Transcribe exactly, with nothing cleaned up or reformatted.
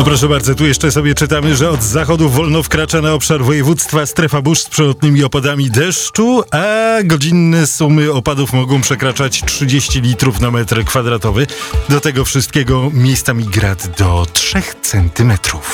proszę bardzo, tu jeszcze sobie czytamy, że od zachodu wolno wkracza na obszar województwa strefa burz z przelotnymi opadami deszczu, a godzinne sumy opadów mogą przekraczać trzydzieści litrów na metr kwadratowy. Do tego wszystkiego miejscami grad do trzech centymetrów.